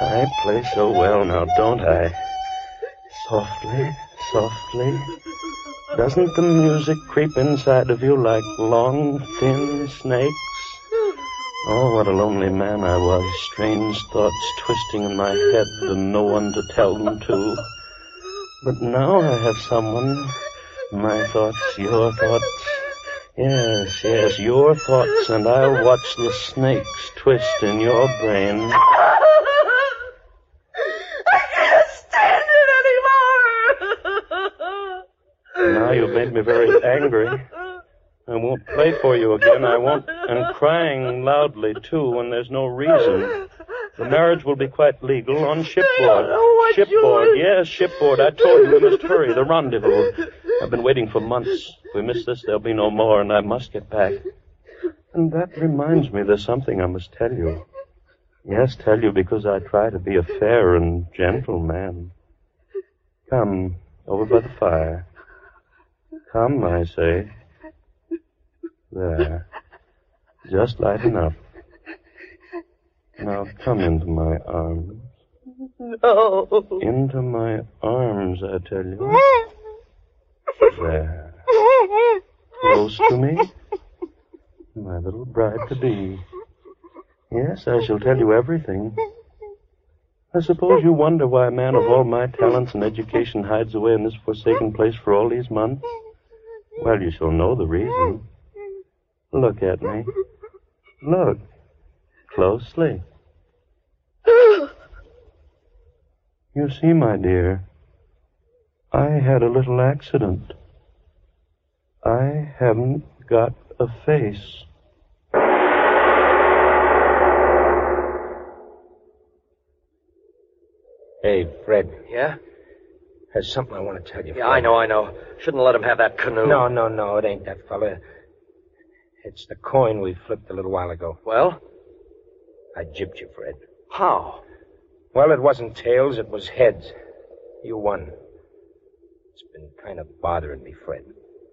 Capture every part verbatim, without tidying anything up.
I play so well now, don't I? Softly, softly. Doesn't the music creep inside of you like long, thin snakes? Oh, what a lonely man I was. Strange thoughts twisting in my head and no one to tell them to. But now I have someone. My thoughts, your thoughts. Yes, yes, your thoughts, and I'll watch the snakes twist in your brain. I can't stand it anymore. Now you've made me very angry. I won't play for you again. I won't. And crying loudly, too, when there's no reason. The marriage will be quite legal on shipboard. Shipboard, yes, shipboard. I told you we must hurry. The rendezvous. I've been waiting for months. If we miss this, there'll be no more, and I must get back. And that reminds me, there's something I must tell you. Yes, tell you because I try to be a fair and gentle man. Come, over by the fire. Come, I say. There. Just light enough. Now come into my arms. No. Into my arms, I tell you. There. Close to me. My little bride-to-be. Yes, I shall tell you everything. I suppose you wonder why a man of all my talents and education hides away in this forsaken place for all these months? Well, you shall know the reason. Look at me. Look. Closely. You see, my dear, I had a little accident. I haven't got a face. Hey, Fred. Yeah? There's something I want to tell you. Yeah, I know, I know. Shouldn't let him have that canoe. No, no, no, it ain't that fella. It's the coin we flipped a little while ago. Well? I gypped you, Fred. How? Well, it wasn't tails, it was heads. You won. It's been kind of bothering me, Fred.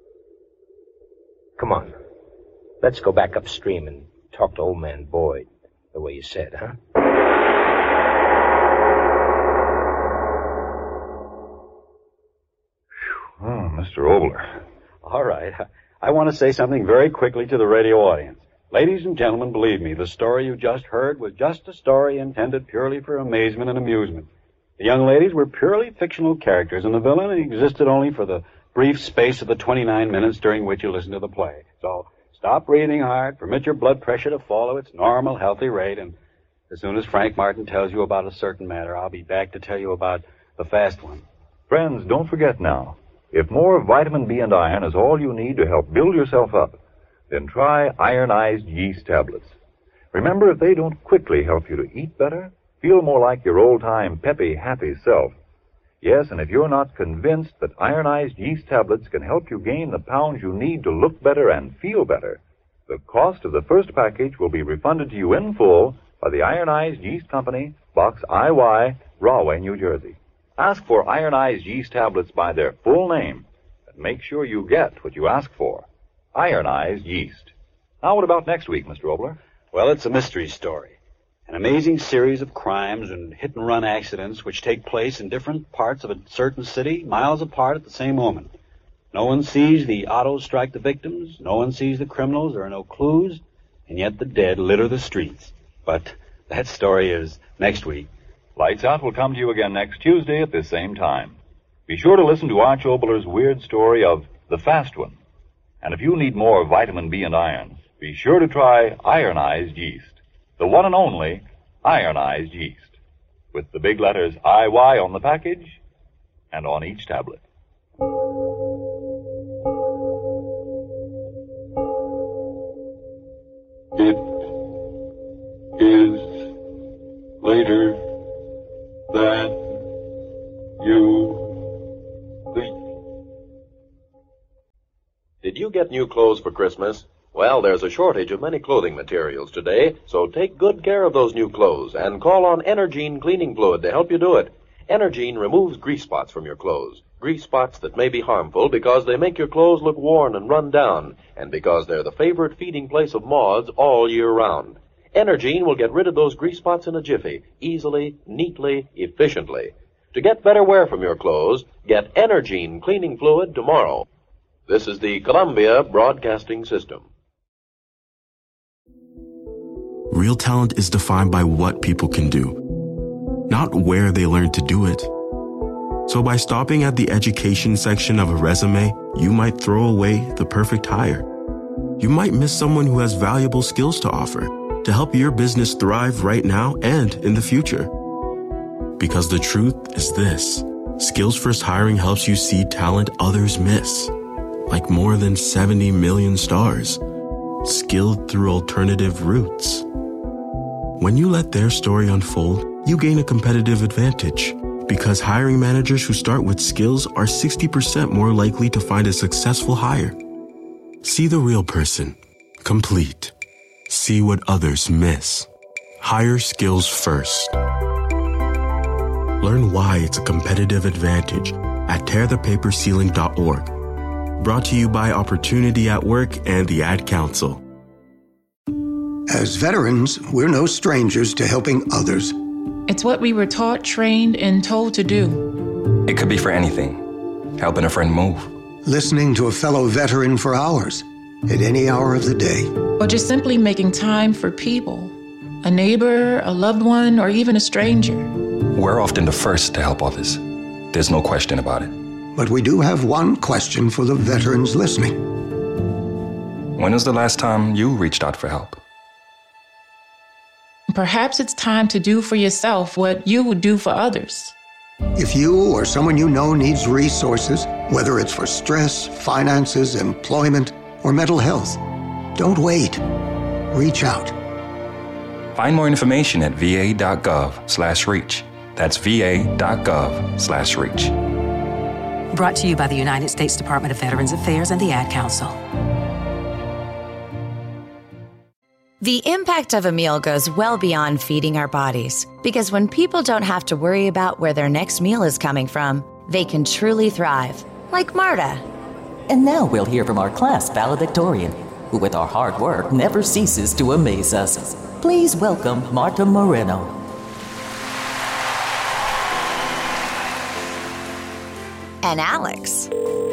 Come on. Let's go back upstream and talk to old man Boyd, the way you said, huh? Oh, Mister Obler. All right. I want to say something very quickly to the radio audience. Ladies and gentlemen, believe me, the story you just heard was just a story intended purely for amazement and amusement. The young ladies were purely fictional characters, and the villain existed only for the brief space of the twenty-nine minutes during which you listened to the play. So stop breathing hard, permit your blood pressure to follow its normal, healthy rate, and as soon as Frank Martin tells you about a certain matter, I'll be back to tell you about the fast one. Friends, don't forget now, if more vitamin B and iron is all you need to help build yourself up, then try ironized yeast tablets. Remember, if they don't quickly help you to eat better, feel more like your old-time peppy, happy self. Yes, and if you're not convinced that ironized yeast tablets can help you gain the pounds you need to look better and feel better, the cost of the first package will be refunded to you in full by the Ironized Yeast Company, Box I Y, Rahway, New Jersey. Ask for ironized yeast tablets by their full name, and make sure you get what you ask for. Ironized yeast. Now, what about next week, Mister Obler? Well, it's a mystery story. An amazing series of crimes and hit-and-run accidents which take place in different parts of a certain city, miles apart at the same moment. No one sees the autos strike the victims, no one sees the criminals, there are no clues, and yet the dead litter the streets. But that story is next week. Lights Out will come to you again next Tuesday at this same time. Be sure to listen to Arch Obler's weird story of The Fast One. And if you need more vitamin B and iron, be sure to try ironized yeast. The one and only ironized yeast. With the big letters I Y on the package and on each tablet. It is later than you think. Did you get new clothes for Christmas? Well, there's a shortage of many clothing materials today, so take good care of those new clothes and call on Energine cleaning fluid to help you do it. Energine removes grease spots from your clothes, grease spots that may be harmful because they make your clothes look worn and run down, and because they're the favorite feeding place of moths all year round. Energine will get rid of those grease spots in a jiffy, easily, neatly, efficiently. To get better wear from your clothes, get Energine cleaning fluid tomorrow. This is the Columbia Broadcasting System. Real talent is defined by what people can do, not where they learn to do it. So by stopping at the education section of a resume, you might throw away the perfect hire. You might miss someone who has valuable skills to offer to help your business thrive right now and in the future. Because the truth is this: Skills First Hiring helps you see talent others miss, like more than seventy million stars, skilled through alternative routes. When you let their story unfold, you gain a competitive advantage, because hiring managers who start with skills are sixty percent more likely to find a successful hire. See the real person, complete. See what others miss. Hire skills first. Learn why it's a competitive advantage at tear the paper ceiling dot org. Brought to you by Opportunity at Work and the Ad Council. As veterans, we're no strangers to helping others. It's what we were taught, trained, and told to do. It could be for anything. Helping a friend move. Listening to a fellow veteran for hours, at any hour of the day. Or just simply making time for people. A neighbor, a loved one, or even a stranger. We're often the first to help others. There's no question about it. But we do have one question for the veterans listening. When was the last time you reached out for help? Perhaps it's time to do for yourself what you would do for others. If you or someone you know needs resources, whether it's for stress, finances, employment, or mental health, don't wait. Reach out. Find more information at va.gov slash reach. That's va.gov slash reach. Brought to you by the United States Department of Veterans Affairs and the Ad Council. The impact of a meal goes well beyond feeding our bodies, because when people don't have to worry about where their next meal is coming from, they can truly thrive, like Marta. And now we'll hear from our class valedictorian, who with our hard work never ceases to amaze us. Please welcome Marta Moreno. And Alex.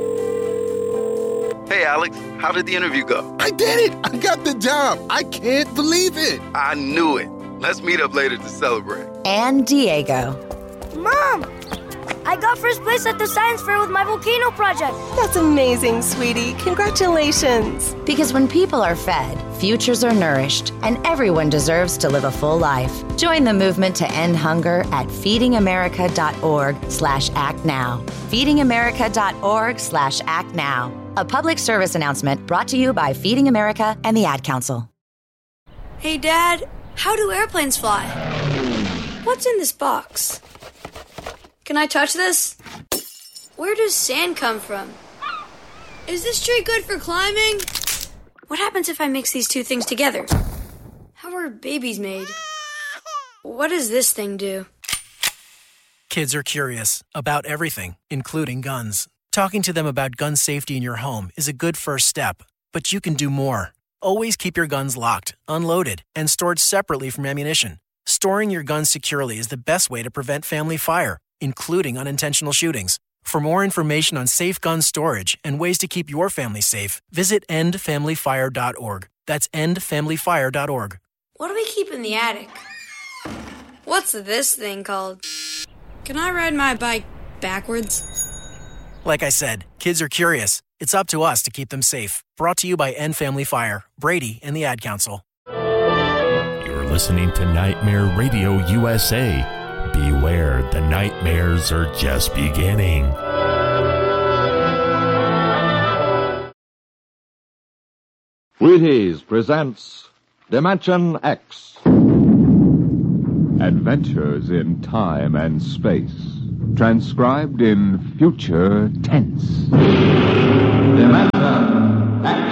Hey, Alex, how did the interview go? I did it! I got the job! I can't believe it! I knew it. Let's meet up later to celebrate. And Diego. Mom! I got first place at the science fair with my volcano project. That's amazing, sweetie. Congratulations. Because when people are fed, futures are nourished, and everyone deserves to live a full life. Join the movement to end hunger at feedingamerica.org slash act now. feedingamerica.org slash act now. A public service announcement brought to you by Feeding America and the Ad Council. Hey, Dad, how do airplanes fly? What's in this box? Can I touch this? Where does sand come from? Is this tree good for climbing? What happens if I mix these two things together? How are babies made? What does this thing do? Kids are curious about everything, including guns. Talking to them about gun safety in your home is a good first step, but you can do more. Always keep your guns locked, unloaded, and stored separately from ammunition. Storing your guns securely is the best way to prevent family fire, including unintentional shootings. For more information on safe gun storage and ways to keep your family safe, visit end family fire dot org. That's end family fire dot org. What do we keep in the attic? What's this thing called? Can I ride my bike backwards? Like I said, kids are curious. It's up to us to keep them safe. Brought to you by End Family Fire, Brady, and the Ad Council. You're listening to Nightmare Radio U S A. Beware, the nightmares are just beginning. Wheaties presents Dimension X. Adventures in time and space. Transcribed in future tense. Dimension X.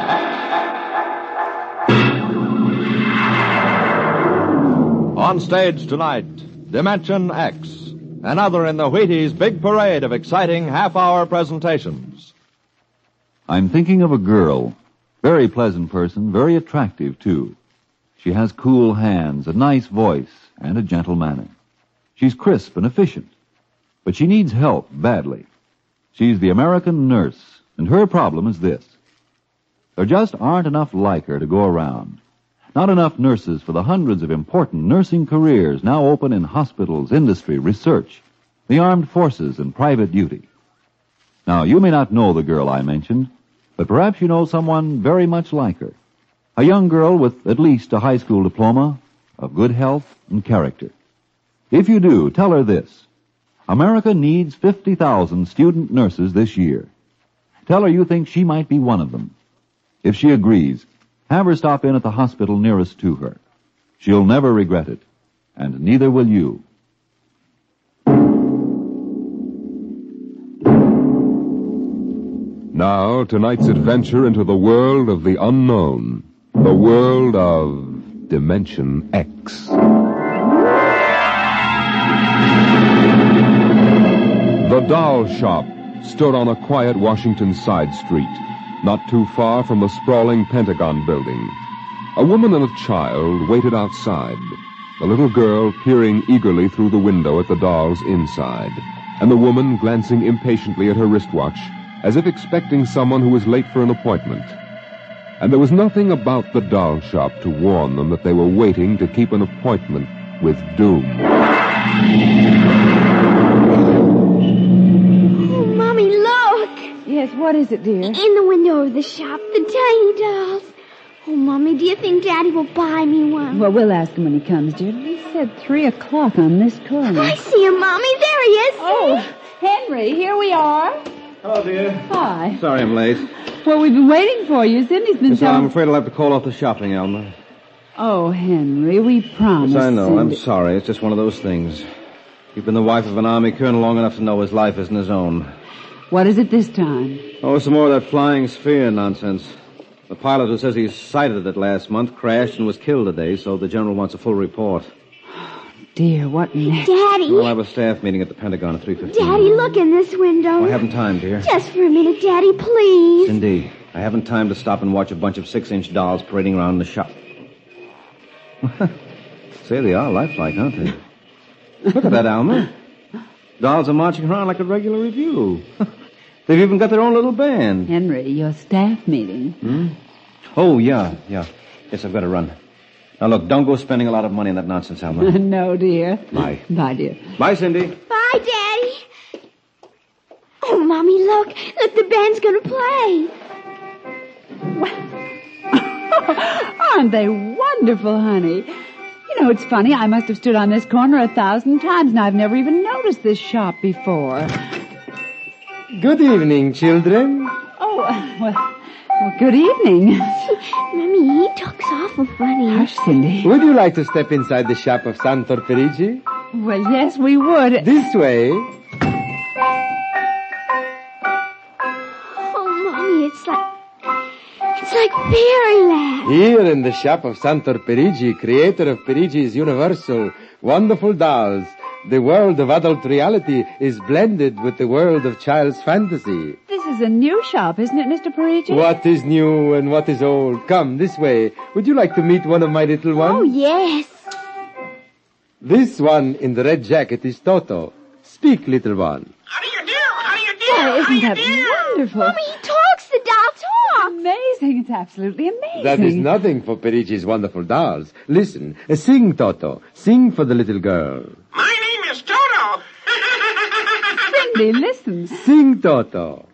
On stage tonight, Dimension X, another in the Wheaties' big parade of exciting half-hour presentations. I'm thinking of a girl. Very pleasant person, very attractive, too. She has cool hands, a nice voice, and a gentle manner. She's crisp and efficient, but she needs help badly. She's the American nurse, and her problem is this. There just aren't enough like her to go around. Not enough nurses for the hundreds of important nursing careers now open in hospitals, industry, research, the armed forces, and private duty. Now, you may not know the girl I mentioned, but perhaps you know someone very much like her. A young girl with at least a high school diploma, of good health and character. If you do, tell her this. America needs fifty thousand student nurses this year. Tell her you think she might be one of them. If she agrees, have her stop in at the hospital nearest to her. She'll never regret it, and neither will you. Now, tonight's adventure into the world of the unknown. The world of Dimension X. The doll shop stood on a quiet Washington side street, not too far from the sprawling Pentagon building. A woman and a child waited outside, the little girl peering eagerly through the window at the dolls inside, and the woman glancing impatiently at her wristwatch, as if expecting someone who was late for an appointment. And there was nothing about the doll shop to warn them that they were waiting to keep an appointment with doom. Oh, Mommy, look! Yes, what is it, dear? In the window of the shop, the tiny dolls. Oh, Mommy, do you think Daddy will buy me one? Well, we'll ask him when he comes, dear. He said three o'clock on this corner. I see him, Mommy. There he is. Oh, Henry, here we are. Hello, dear. Hi. Sorry I'm late. Well, we've been waiting for you. Cindy's been Yes, telling... I'm afraid I'll have to call off the shopping, Alma. Oh, Henry, we promised. Yes, I know. Cindy. I'm sorry. It's just one of those things. You've been the wife of an army colonel long enough to know his life isn't his own. What is it this time? Oh, some more of that flying sphere nonsense. The pilot who says he sighted it last month crashed and was killed today, so the general wants a full report. Dear, what next? Daddy. We'll have a staff meeting at the Pentagon at three fifteen. Daddy, look in this window. Oh, I haven't time, dear. Just for a minute, Daddy, please. Cindy, I haven't time to stop and watch a bunch of six-inch dolls parading around the shop. Say, they are lifelike, aren't they? Look at that, Alma. Dolls are marching around like a regular review. They've even got their own little band. Henry, your staff meeting. Hmm? Oh, yeah, yeah. Yes, I've got to run. Now, look, don't go spending a lot of money on that nonsense, Alma. No, dear. Bye. Bye, dear. Bye, Cindy. Bye, Daddy. Oh, Mommy, look. Look, the band's going to play. Aren't they wonderful, honey? You know, it's funny. I must have stood on this corner a thousand times, and I've never even noticed this shop before. Good evening, children. Oh, well, well good evening. Mommy, he talks awful funny. Hush, Cindy. Would you like to step inside the shop of Santor Perigi? Well, yes, we would. This way. Oh, Mommy, it's like... It's like fairyland. Here in the shop of Santor Perigi, creator of Perigi's Universal, wonderful dolls, the world of adult reality is blended with the world of child's fantasy. This is a new shop, isn't it, Mister Parigi? What is new and what is old? Come, this way. Would you like to meet one of my little ones? Oh, yes. This one in the red jacket is Toto. Speak, little one. Oh, isn't that wonderful? Mommy, he talks. The doll talks. Amazing. It's absolutely amazing. That is nothing for Perigi's wonderful dolls. Listen, uh, sing, Toto. Sing for the little girl. My name is Toto. Cindy, listen. Sing, Toto.